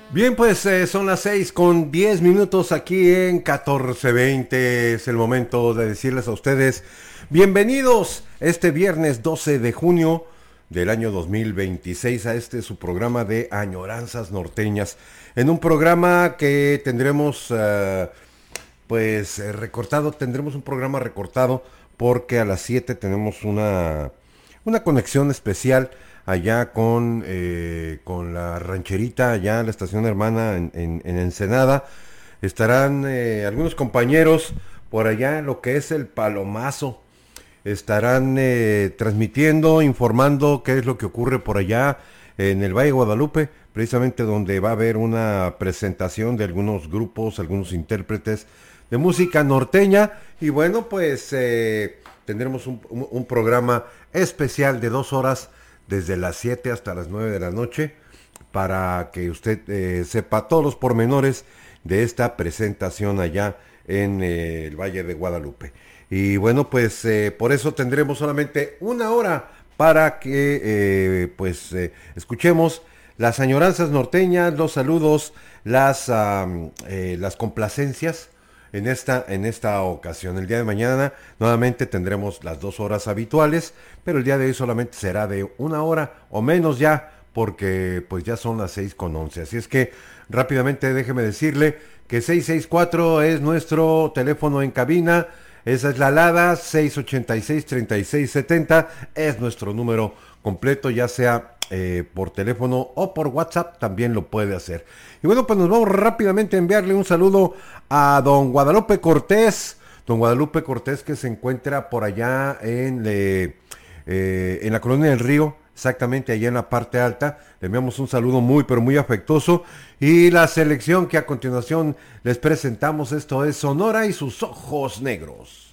Bien, pues son las 6:10 aquí en 14:20. Es el momento de decirles a ustedes bienvenidos este viernes 12 de junio del año 2026 a este su programa de Añoranzas Norteñas. En un programa que tendremos recortado, tendremos un programa recortado porque a las 7 tenemos una conexión especial allá con la rancherita, allá la estación hermana en Ensenada. Estarán algunos compañeros por allá en lo que es el Palomazo. Estarán transmitiendo, informando qué es lo que ocurre por allá en el Valle de Guadalupe, precisamente donde va a haber una presentación de algunos grupos, algunos intérpretes de música norteña. Y bueno, pues tendremos un programa especial de 2 horas desde las 7 hasta las 9 de la noche para que usted sepa todos los pormenores de esta presentación allá en el Valle de Guadalupe. Y bueno, pues por eso tendremos solamente 1 hora para que escuchemos las añoranzas norteñas, los saludos, las complacencias en esta ocasión. El día de mañana nuevamente tendremos las 2 horas habituales, pero el día de hoy solamente será de 1 hora o menos ya, porque pues ya son las 6:11. Así es que rápidamente déjeme decirle que 664 es nuestro teléfono en cabina. Esa es la alada, 686-3670 es nuestro número completo, ya sea por teléfono o por WhatsApp, también lo puede hacer. Y bueno, pues nos vamos rápidamente a enviarle un saludo a don Guadalupe Cortés. Don Guadalupe Cortés, que se encuentra por allá en la Colonia del Río, exactamente allá en la parte alta. Le enviamos un saludo muy, pero muy afectuoso. Y la selección que a continuación les presentamos, esto es Sonora y sus ojos negros.